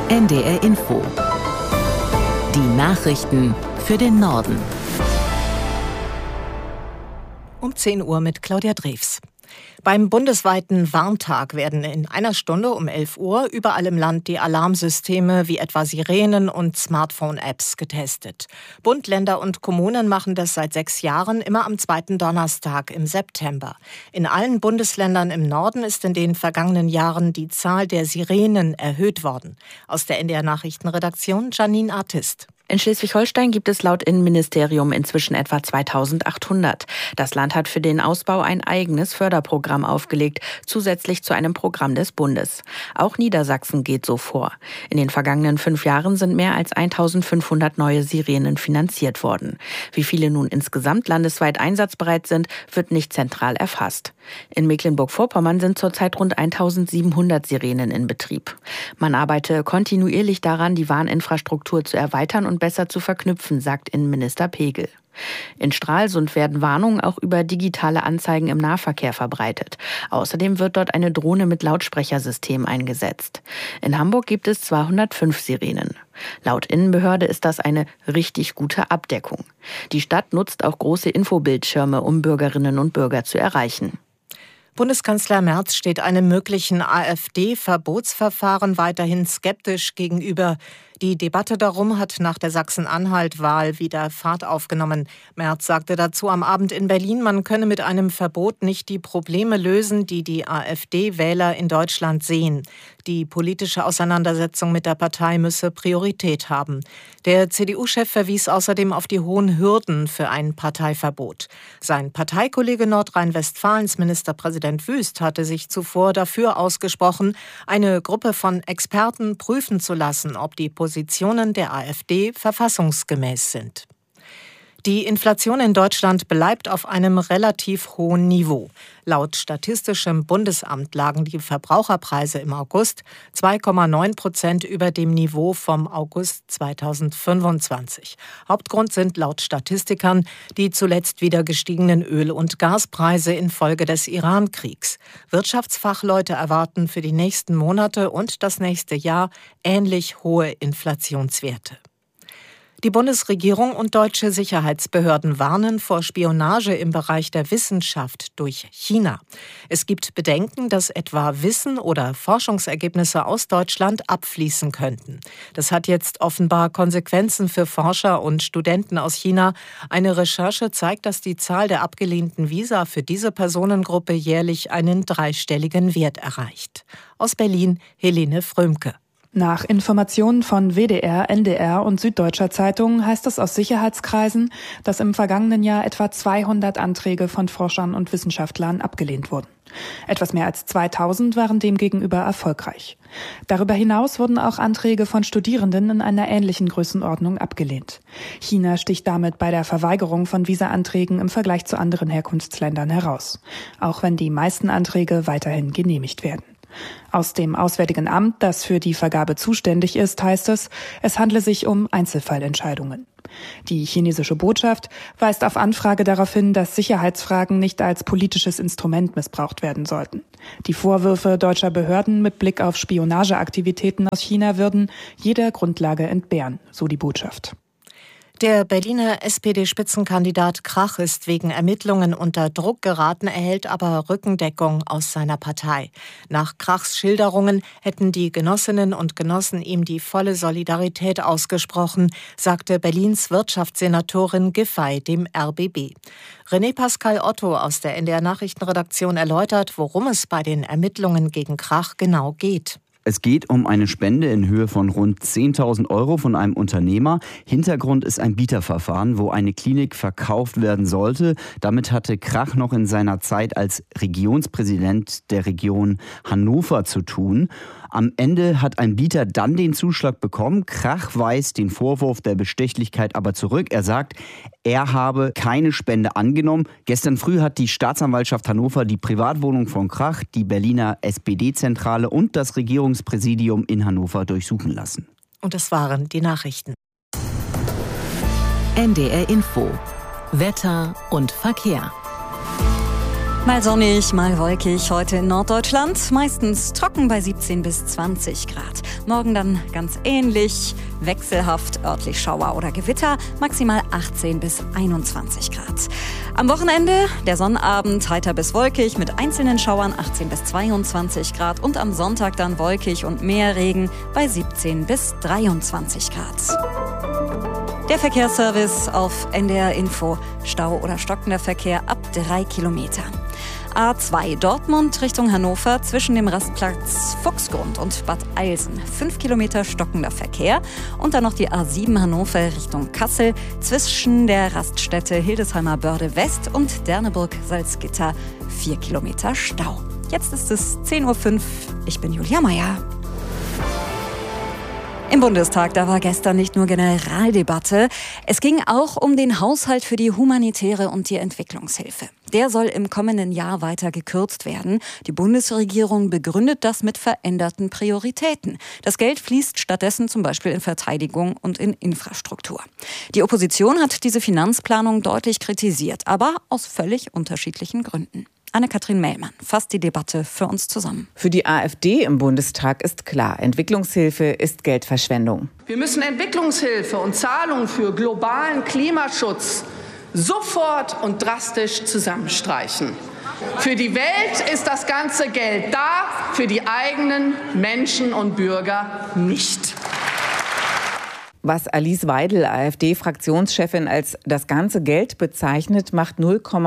NDR Info. Die Nachrichten für den Norden. Um 10 Uhr mit Claudia Drews. Beim bundesweiten Warntag werden in einer Stunde um 11 Uhr überall im Land die Alarmsysteme wie etwa Sirenen und Smartphone-Apps getestet. Bund, Länder und Kommunen machen das seit 6 Jahren immer am zweiten Donnerstag im September. In allen Bundesländern im Norden ist in den vergangenen Jahren die Zahl der Sirenen erhöht worden. Aus der NDR Nachrichtenredaktion Janine Artist. In Schleswig-Holstein gibt es laut Innenministerium inzwischen etwa 2800. Das Land hat für den Ausbau ein eigenes Förderprogramm aufgelegt, zusätzlich zu einem Programm des Bundes. Auch Niedersachsen geht so vor. In den vergangenen 5 Jahren sind mehr als 1500 neue Sirenen finanziert worden. Wie viele nun insgesamt landesweit einsatzbereit sind, wird nicht zentral erfasst. In Mecklenburg-Vorpommern sind zurzeit rund 1700 Sirenen in Betrieb. Man arbeite kontinuierlich daran, die Warninfrastruktur zu erweitern und besser zu verknüpfen, sagt Innenminister Pegel. In Stralsund werden Warnungen auch über digitale Anzeigen im Nahverkehr verbreitet. Außerdem wird dort eine Drohne mit Lautsprechersystem eingesetzt. In Hamburg gibt es 205 Sirenen. Laut Innenbehörde ist das eine richtig gute Abdeckung. Die Stadt nutzt auch große Infobildschirme, um Bürgerinnen und Bürger zu erreichen. Bundeskanzler Merz steht einem möglichen AfD-Verbotsverfahren weiterhin skeptisch gegenüber. Die Debatte darum hat nach der Sachsen-Anhalt-Wahl wieder Fahrt aufgenommen. Merz sagte dazu am Abend in Berlin, man könne mit einem Verbot nicht die Probleme lösen, die die AfD-Wähler in Deutschland sehen. Die politische Auseinandersetzung mit der Partei müsse Priorität haben. Der CDU-Chef verwies außerdem auf die hohen Hürden für ein Parteiverbot. Sein Parteikollege Nordrhein-Westfalens Ministerpräsident Wüst hatte sich zuvor dafür ausgesprochen, eine Gruppe von Experten prüfen zu lassen, ob die Positionen der AfD verfassungsgemäß sind. Die Inflation in Deutschland bleibt auf einem relativ hohen Niveau. Laut Statistischem Bundesamt lagen die Verbraucherpreise im August 2,9% über dem Niveau vom August 2025. Hauptgrund sind laut Statistikern die zuletzt wieder gestiegenen Öl- und Gaspreise infolge des Iran-Kriegs. Wirtschaftsfachleute erwarten für die nächsten Monate und das nächste Jahr ähnlich hohe Inflationswerte. Die Bundesregierung und deutsche Sicherheitsbehörden warnen vor Spionage im Bereich der Wissenschaft durch China. Es gibt Bedenken, dass etwa Wissen oder Forschungsergebnisse aus Deutschland abfließen könnten. Das hat jetzt offenbar Konsequenzen für Forscher und Studenten aus China. Eine Recherche zeigt, dass die Zahl der abgelehnten Visa für diese Personengruppe jährlich einen 3-stelligen Wert erreicht. Aus Berlin, Helene Frömke. Nach Informationen von WDR, NDR und Süddeutscher Zeitung heißt es aus Sicherheitskreisen, dass im vergangenen Jahr etwa 200 Anträge von Forschern und Wissenschaftlern abgelehnt wurden. Etwas mehr als 2000 waren demgegenüber erfolgreich. Darüber hinaus wurden auch Anträge von Studierenden in einer ähnlichen Größenordnung abgelehnt. China sticht damit bei der Verweigerung von Visa-Anträgen im Vergleich zu anderen Herkunftsländern heraus, auch wenn die meisten Anträge weiterhin genehmigt werden. Aus dem Auswärtigen Amt, das für die Vergabe zuständig ist, heißt es, es handle sich um Einzelfallentscheidungen. Die chinesische Botschaft weist auf Anfrage darauf hin, dass Sicherheitsfragen nicht als politisches Instrument missbraucht werden sollten. Die Vorwürfe deutscher Behörden mit Blick auf Spionageaktivitäten aus China würden jeder Grundlage entbehren, so die Botschaft. Der Berliner SPD-Spitzenkandidat Krach ist wegen Ermittlungen unter Druck geraten, erhält aber Rückendeckung aus seiner Partei. Nach Krachs Schilderungen hätten die Genossinnen und Genossen ihm die volle Solidarität ausgesprochen, sagte Berlins Wirtschaftssenatorin Giffey dem RBB. René Pascal Otto aus der NDR Nachrichtenredaktion erläutert, worum es bei den Ermittlungen gegen Krach genau geht. Es geht um eine Spende in Höhe von rund 10.000 € von einem Unternehmer. Hintergrund ist ein Bieterverfahren, wo eine Klinik verkauft werden sollte. Damit hatte Krach noch in seiner Zeit als Regionspräsident der Region Hannover zu tun. Am Ende hat ein Bieter dann den Zuschlag bekommen. Krach weist den Vorwurf der Bestechlichkeit aber zurück. Er sagt, er habe keine Spende angenommen. Gestern früh hat die Staatsanwaltschaft Hannover die Privatwohnung von Krach, die Berliner SPD-Zentrale und das Regierungspräsidium in Hannover durchsuchen lassen. Und das waren die Nachrichten. NDR Info. Wetter und Verkehr. Mal sonnig, mal wolkig heute in Norddeutschland. Meistens trocken bei 17 bis 20 Grad. Morgen dann ganz ähnlich, wechselhaft, örtlich Schauer oder Gewitter, maximal 18 bis 21 Grad. Am Wochenende der Sonnabend heiter bis wolkig mit einzelnen Schauern 18 bis 22 Grad und am Sonntag dann wolkig und mehr Regen bei 17 bis 23 Grad. Der Verkehrsservice auf NDR Info. Stau oder stockender Verkehr ab 3 Kilometern. A2 Dortmund Richtung Hannover zwischen dem Rastplatz Fuchsgrund und Bad Eilsen. 5 Kilometer stockender Verkehr. Und dann noch die A7 Hannover Richtung Kassel zwischen der Raststätte Hildesheimer Börde West und Derneburg-Salzgitter. 4 Kilometer Stau. Jetzt ist es 10:05 Uhr. Ich bin Julia Meyer. Im Bundestag, da war gestern nicht nur Generaldebatte, es ging auch um den Haushalt für die humanitäre und die Entwicklungshilfe. Der soll im kommenden Jahr weiter gekürzt werden. Die Bundesregierung begründet das mit veränderten Prioritäten. Das Geld fließt stattdessen zum Beispiel in Verteidigung und in Infrastruktur. Die Opposition hat diese Finanzplanung deutlich kritisiert, aber aus völlig unterschiedlichen Gründen. Anne-Kathrin Mellmann fasst die Debatte für uns zusammen. Für die AfD im Bundestag ist klar, Entwicklungshilfe ist Geldverschwendung. Wir müssen Entwicklungshilfe und Zahlungen für globalen Klimaschutz sofort und drastisch zusammenstreichen. Für die Welt ist das ganze Geld da, für die eigenen Menschen und Bürger nicht. Was Alice Weidel, AfD-Fraktionschefin, als das ganze Geld bezeichnet, macht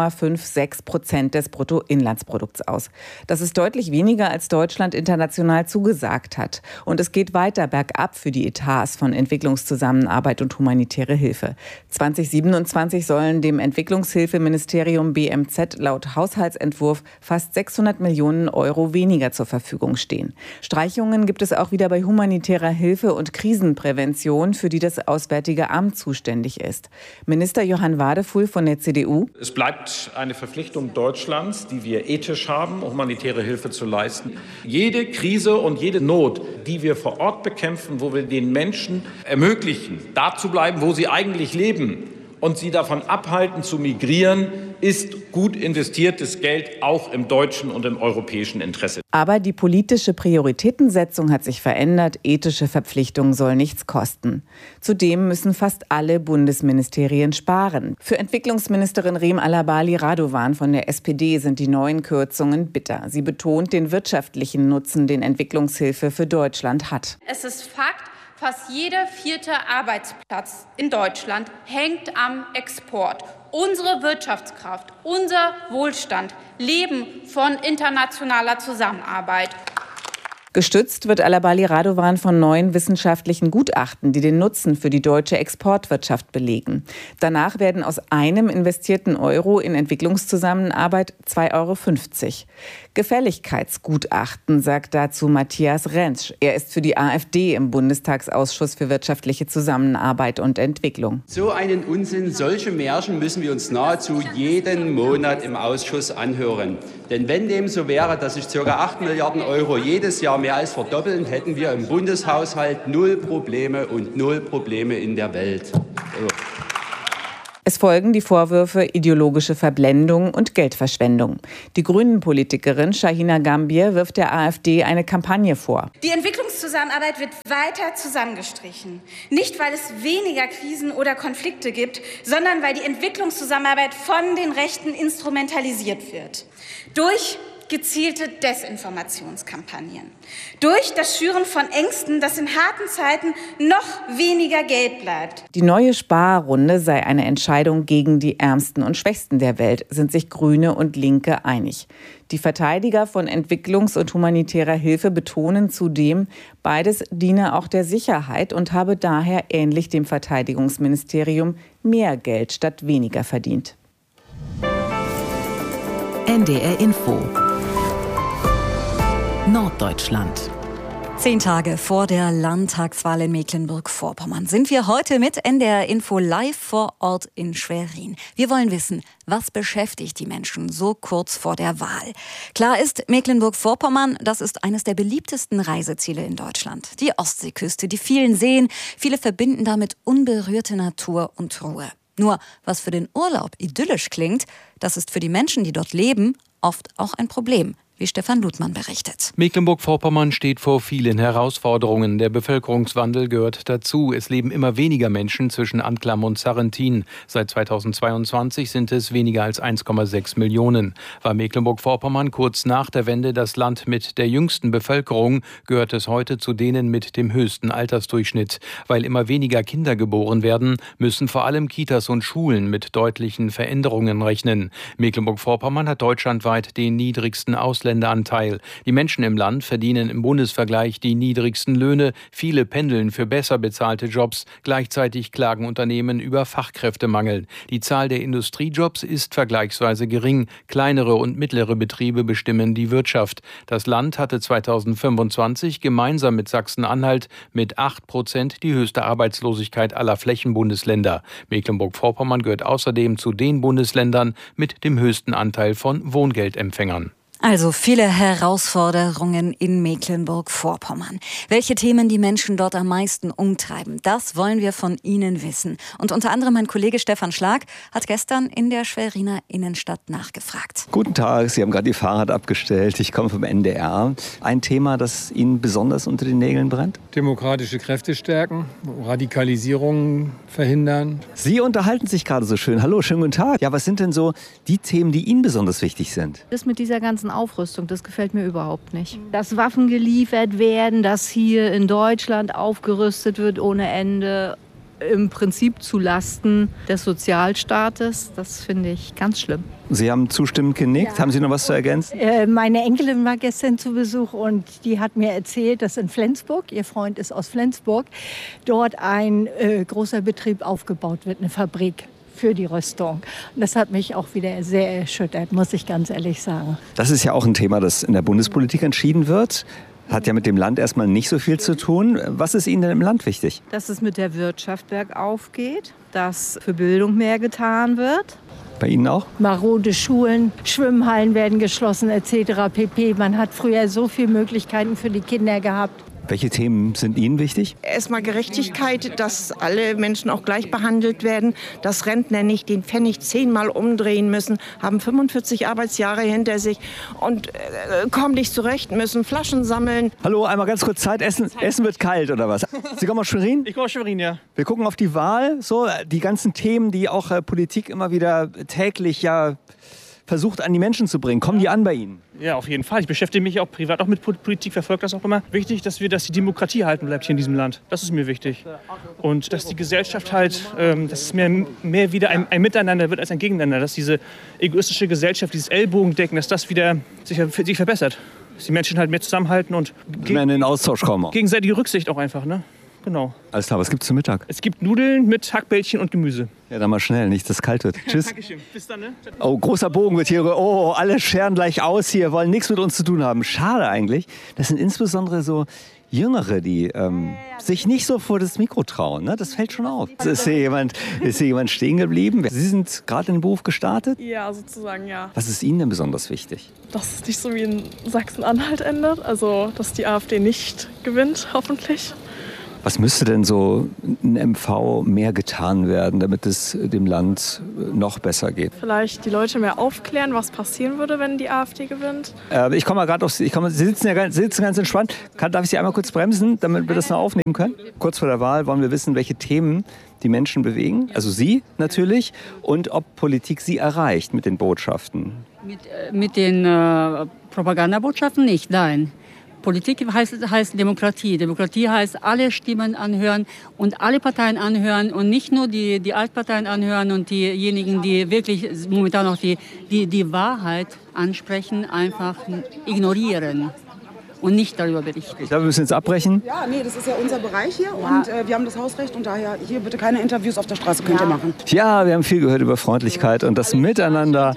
0,56% des Bruttoinlandsprodukts aus. Das ist deutlich weniger, als Deutschland international zugesagt hat. Und es geht weiter bergab für die Etats von Entwicklungszusammenarbeit und humanitäre Hilfe. 2027 sollen dem Entwicklungshilfeministerium BMZ laut Haushaltsentwurf fast 600 Millionen Euro weniger zur Verfügung stehen. Streichungen gibt es auch wieder bei humanitärer Hilfe und Krisenprävention, für die das Auswärtige Amt zuständig ist. Minister Johann Wadefuhl von der CDU. Es bleibt eine Verpflichtung Deutschlands, die wir ethisch haben, humanitäre Hilfe zu leisten. Jede Krise und jede Not, die wir vor Ort bekämpfen, wo wir den Menschen ermöglichen, da zu bleiben, wo sie eigentlich leben, und sie davon abhalten zu migrieren, ist gut investiertes Geld auch im deutschen und im europäischen Interesse. Aber die politische Prioritätensetzung hat sich verändert. Ethische Verpflichtungen soll nichts kosten. Zudem müssen fast alle Bundesministerien sparen. Für Entwicklungsministerin Rem Alabali Radovan von der SPD sind die neuen Kürzungen bitter. Sie betont den wirtschaftlichen Nutzen, den Entwicklungshilfe für Deutschland hat. Es ist Fakt, fast jeder 4. Arbeitsplatz in Deutschland hängt am Export. Unsere Wirtschaftskraft, unser Wohlstand leben von internationaler Zusammenarbeit. Gestützt wird Alabali Radovan von neuen wissenschaftlichen Gutachten, die den Nutzen für die deutsche Exportwirtschaft belegen. Danach werden aus einem investierten Euro in Entwicklungszusammenarbeit 2,50 Euro. Gefälligkeitsgutachten, sagt dazu Matthias Rentsch. Er ist für die AfD im Bundestagsausschuss für wirtschaftliche Zusammenarbeit und Entwicklung. So einen Unsinn, solche Märchen müssen wir uns nahezu jeden Monat im Ausschuss anhören. Denn wenn dem so wäre, dass sich ca. 8 Milliarden Euro jedes Jahr mehr als verdoppeln, hätten wir im Bundeshaushalt 0 Probleme und 0 Probleme in der Welt. Es folgen die Vorwürfe ideologische Verblendung und Geldverschwendung. Die Grünen-Politikerin Shahina Gambier wirft der AfD eine Kampagne vor. Die Entwicklungszusammenarbeit wird weiter zusammengestrichen. Nicht, weil es weniger Krisen oder Konflikte gibt, sondern weil die Entwicklungszusammenarbeit von den Rechten instrumentalisiert wird. Durch gezielte Desinformationskampagnen. Durch das Schüren von Ängsten, dass in harten Zeiten noch weniger Geld bleibt. Die neue Sparrunde sei eine Entscheidung gegen die Ärmsten und Schwächsten der Welt, sind sich Grüne und Linke einig. Die Verteidiger von Entwicklungs- und humanitärer Hilfe betonen zudem, beides diene auch der Sicherheit und habe daher ähnlich dem Verteidigungsministerium mehr Geld statt weniger verdient. NDR Info Norddeutschland. 10 Tage vor der Landtagswahl in Mecklenburg-Vorpommern sind wir heute mit NDR Info live vor Ort in Schwerin. Wir wollen wissen, was beschäftigt die Menschen so kurz vor der Wahl? Klar ist, Mecklenburg-Vorpommern, das ist eines der beliebtesten Reiseziele in Deutschland. Die Ostseeküste, die vielen Seen, viele verbinden damit unberührte Natur und Ruhe. Nur, was für den Urlaub idyllisch klingt, das ist für die Menschen, die dort leben, oft auch ein Problem, wie Stefan Ludmann berichtet. Mecklenburg-Vorpommern steht vor vielen Herausforderungen. Der Bevölkerungswandel gehört dazu. Es leben immer weniger Menschen zwischen Anklam und Sarrentin. Seit 2022 sind es weniger als 1,6 Millionen. War Mecklenburg-Vorpommern kurz nach der Wende das Land mit der jüngsten Bevölkerung, gehört es heute zu denen mit dem höchsten Altersdurchschnitt. Weil immer weniger Kinder geboren werden, müssen vor allem Kitas und Schulen mit deutlichen Veränderungen rechnen. Mecklenburg-Vorpommern hat deutschlandweit den niedrigsten Ausländeranteil. Die Menschen im Land verdienen im Bundesvergleich die niedrigsten Löhne. Viele pendeln für besser bezahlte Jobs. Gleichzeitig klagen Unternehmen über Fachkräftemangel. Die Zahl der Industriejobs ist vergleichsweise gering. Kleinere und mittlere Betriebe bestimmen die Wirtschaft. Das Land hatte 2025 gemeinsam mit Sachsen-Anhalt mit 8% die höchste Arbeitslosigkeit aller Flächenbundesländer. Mecklenburg-Vorpommern gehört außerdem zu den Bundesländern mit dem höchsten Anteil von Wohngeldempfängern. Also viele Herausforderungen in Mecklenburg-Vorpommern. Welche Themen die Menschen dort am meisten umtreiben, das wollen wir von Ihnen wissen. Und unter anderem mein Kollege Stefan Schlag hat gestern in der Schweriner Innenstadt nachgefragt. Guten Tag, Sie haben gerade Ihr Fahrrad abgestellt. Ich komme vom NDR. Ein Thema, das Ihnen besonders unter den Nägeln brennt? Demokratische Kräfte stärken, Radikalisierung verhindern. Sie unterhalten sich gerade so schön. Hallo, schönen guten Tag. Ja, was sind denn so die Themen, die Ihnen besonders wichtig sind? Das mit dieser ganzen Aufrüstung, das gefällt mir überhaupt nicht. Dass Waffen geliefert werden, dass hier in Deutschland aufgerüstet wird ohne Ende, im Prinzip zu Lasten des Sozialstaates, das finde ich ganz schlimm. Sie haben zustimmend genickt. Ja. Haben Sie noch was zu ergänzen? Meine Enkelin war gestern zu Besuch und die hat mir erzählt, dass in Flensburg, ihr Freund ist aus Flensburg, dort ein großer Betrieb aufgebaut wird, eine Fabrik für die Rüstung. Und das hat mich auch wieder sehr erschüttert, muss ich ganz ehrlich sagen. Das ist ja auch ein Thema, das in der Bundespolitik entschieden wird. Hat ja mit dem Land erstmal nicht so viel zu tun. Was ist Ihnen denn im Land wichtig? Dass es mit der Wirtschaft bergauf geht, dass für Bildung mehr getan wird. Bei Ihnen auch? Marode Schulen, Schwimmhallen werden geschlossen etc. pp. Man hat früher so viele Möglichkeiten für die Kinder gehabt. Welche Themen sind Ihnen wichtig? Erstmal Gerechtigkeit, dass alle Menschen auch gleich behandelt werden, dass Rentner nicht den Pfennig 10-mal umdrehen müssen, haben 45 Arbeitsjahre hinter sich und kommen nicht zurecht, müssen Flaschen sammeln. Hallo, einmal ganz kurz Zeit. Essen wird kalt oder was? Sie kommen aus Schwerin? Ich komme aus Schwerin, ja. Wir gucken auf die Wahl, so die ganzen Themen, die auch Politik immer wieder täglich versucht an die Menschen zu bringen. Kommen die an bei Ihnen? Ja, auf jeden Fall. Ich beschäftige mich auch privat auch mit Politik, verfolge das auch immer. Wichtig, dass die Demokratie erhalten bleibt hier in diesem Land. Das ist mir wichtig. Und dass die Gesellschaft halt, dass es mehr wieder ein Miteinander wird als ein Gegeneinander. Dass diese egoistische Gesellschaft, dieses Ellbogendecken, dass das wieder sich verbessert. Dass die Menschen halt mehr zusammenhalten und in den Austausch kommen. Gegenseitige Rücksicht auch einfach, ne? Genau. Alles klar, was gibt's zum Mittag? Es gibt Nudeln mit Hackbällchen und Gemüse. Ja, dann mal schnell, nicht, dass es kalt wird. Tschüss. Dankeschön. Bis dann, ne? Oh, großer Bogen wird hier. Oh, alle scheren gleich aus hier, wollen nichts mit uns zu tun haben. Schade eigentlich. Das sind insbesondere so Jüngere, die sich nicht so vor das Mikro trauen. Ne? Das fällt schon auf. Ist hier jemand stehen geblieben? Sie sind gerade in den Beruf gestartet? Ja, sozusagen, ja. Was ist Ihnen denn besonders wichtig? Dass es nicht so wie in Sachsen-Anhalt endet. Also, dass die AfD nicht gewinnt, hoffentlich. Was müsste denn so ein MV mehr getan werden, damit es dem Land noch besser geht? Vielleicht die Leute mehr aufklären, was passieren würde, wenn die AfD gewinnt. Ich komme mal gerade auf Sie. Sie sitzen ganz entspannt. Darf ich Sie einmal kurz bremsen, damit wir das noch aufnehmen können? Kurz vor der Wahl wollen wir wissen, welche Themen die Menschen bewegen. Also Sie natürlich. Und ob Politik Sie erreicht mit den Botschaften. Mit den Propagandabotschaften nicht, nein. Politik heißt Demokratie. Demokratie heißt alle Stimmen anhören und alle Parteien anhören und nicht nur die Altparteien anhören und diejenigen, die wirklich momentan noch die Wahrheit ansprechen, einfach ignorieren und nicht darüber berichten. Ich glaube, wir müssen jetzt abbrechen. Ja, nee, das ist ja unser Bereich hier und wir haben das Hausrecht und daher hier bitte keine Interviews auf der Straße könnt ihr machen. Ja, wir haben viel gehört über Freundlichkeit und das Miteinander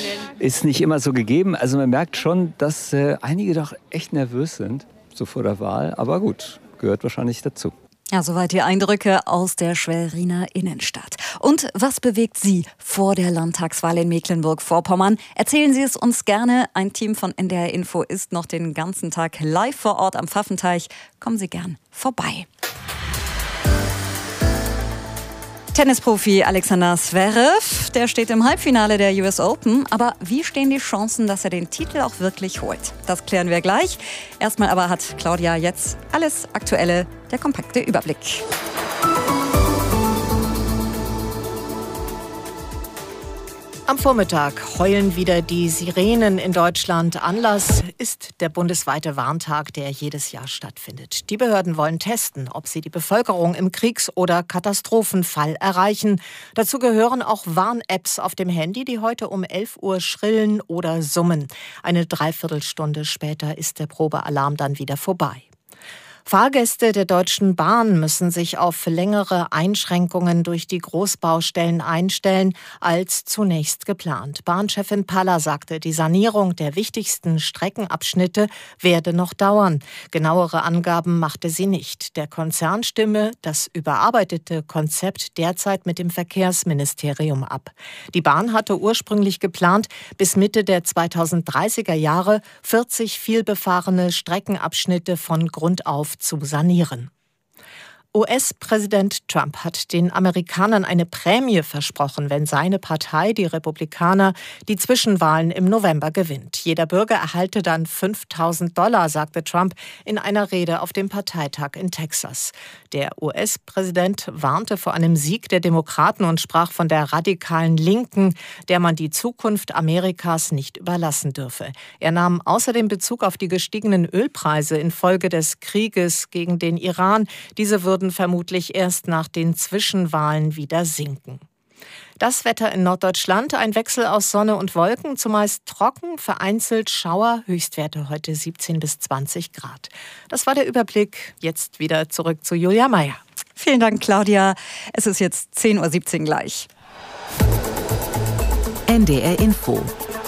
ist nicht immer so gegeben. Also man merkt schon, dass einige doch echt nervös sind, so vor der Wahl. Aber gut, gehört wahrscheinlich dazu. Ja, soweit die Eindrücke aus der Schweriner Innenstadt. Und was bewegt Sie vor der Landtagswahl in Mecklenburg-Vorpommern? Erzählen Sie es uns gerne. Ein Team von NDR Info ist noch den ganzen Tag live vor Ort am Pfaffenteich. Kommen Sie gern vorbei. Tennisprofi Alexander Zverev, der steht im Halbfinale der US Open. Aber wie stehen die Chancen, dass er den Titel auch wirklich holt? Das klären wir gleich. Erstmal aber hat Claudia jetzt alles Aktuelle, der kompakte Überblick. Am Vormittag heulen wieder die Sirenen in Deutschland. Anlass ist der bundesweite Warntag, der jedes Jahr stattfindet. Die Behörden wollen testen, ob sie die Bevölkerung im Kriegs- oder Katastrophenfall erreichen. Dazu gehören auch Warn-Apps auf dem Handy, die heute um 11 Uhr schrillen oder summen. Eine Dreiviertelstunde später ist der Probealarm dann wieder vorbei. Fahrgäste der Deutschen Bahn müssen sich auf längere Einschränkungen durch die Großbaustellen einstellen als zunächst geplant. Bahnchefin Paller sagte, die Sanierung der wichtigsten Streckenabschnitte werde noch dauern. Genauere Angaben machte sie nicht. Der Konzern stimme das überarbeitete Konzept derzeit mit dem Verkehrsministerium ab. Die Bahn hatte ursprünglich geplant, bis Mitte der 2030er Jahre 40 vielbefahrene Streckenabschnitte von Grund auf zu sanieren. US-Präsident Trump hat den Amerikanern eine Prämie versprochen, wenn seine Partei, die Republikaner, die Zwischenwahlen im November gewinnt. Jeder Bürger erhalte dann $5.000, sagte Trump in einer Rede auf dem Parteitag in Texas. Der US-Präsident warnte vor einem Sieg der Demokraten und sprach von der radikalen Linken, der man die Zukunft Amerikas nicht überlassen dürfe. Er nahm außerdem Bezug auf die gestiegenen Ölpreise infolge des Krieges gegen den Iran. Diese würden vermutlich erst nach den Zwischenwahlen wieder sinken. Das Wetter in Norddeutschland, ein Wechsel aus Sonne und Wolken, zumeist trocken, vereinzelt Schauer, Höchstwerte heute 17 bis 20 Grad. Das war der Überblick. Jetzt wieder zurück zu Julia Meyer. Vielen Dank, Claudia. Es ist jetzt 10.17 Uhr gleich. NDR Info.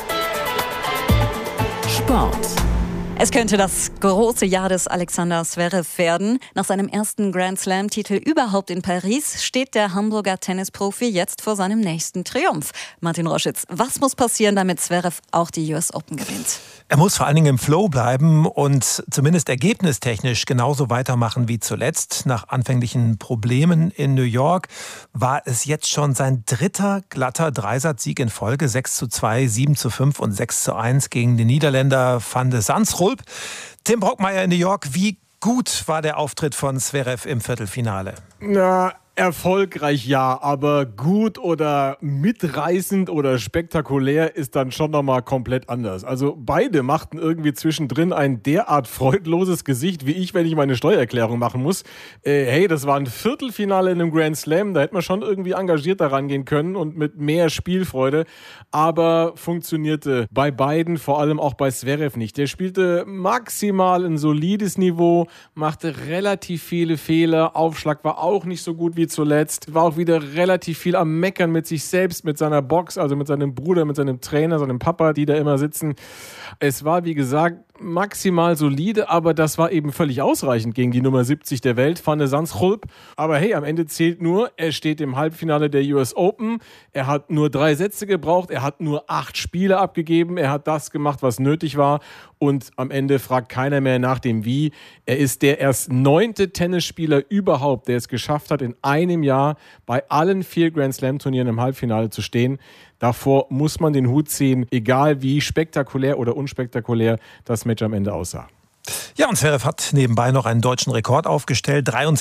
Sport. Es könnte das große Jahr des Alexander Zverev werden. Nach seinem ersten Grand-Slam-Titel überhaupt in Paris steht der Hamburger Tennisprofi jetzt vor seinem nächsten Triumph. Martin Roschitz, was muss passieren, damit Zverev auch die US Open gewinnt? Er muss vor allen Dingen im Flow bleiben und zumindest ergebnistechnisch genauso weitermachen wie zuletzt. Nach anfänglichen Problemen in New York war es jetzt schon sein dritter glatter Dreisatzsieg in Folge. 6:2, 7:5 und 6:1 gegen den Niederländer Van de Zandschulp. Tim Brockmeier in New York, wie gut war der Auftritt von Zverev im Viertelfinale? Na, erfolgreich ja, aber gut oder mitreißend oder spektakulär ist dann schon nochmal komplett anders. Also beide machten irgendwie zwischendrin ein derart freudloses Gesicht wie ich, wenn ich meine Steuererklärung machen muss. Hey, das war ein Viertelfinale in einem Grand Slam, da hätte man schon irgendwie engagierter rangehen können und mit mehr Spielfreude, aber funktionierte bei beiden, vor allem auch bei Zverev nicht. Der spielte maximal ein solides Niveau, machte relativ viele Fehler, Aufschlag war auch nicht so gut wie zuletzt, war auch wieder relativ viel am Meckern mit sich selbst, mit seiner Box, also mit seinem Bruder, mit seinem Trainer, seinem Papa, die da immer sitzen. Es war, wie gesagt, maximal solide, aber das war eben völlig ausreichend gegen die Nummer 70 der Welt, Van de Zandschulp. Aber hey, am Ende zählt nur, er steht im Halbfinale der US Open, er hat nur 3 Sätze gebraucht, er hat nur 8 Spiele abgegeben, er hat das gemacht, was nötig war und am Ende fragt keiner mehr nach dem Wie. Er ist der erst 9. Tennisspieler überhaupt, der es geschafft hat, in einem Jahr bei allen 4 Grand Slam Turnieren im Halbfinale zu stehen. Davor muss man den Hut ziehen, egal wie spektakulär oder unspektakulär das Match am Ende aussah. Ja, und Zverev hat nebenbei noch einen deutschen Rekord aufgestellt.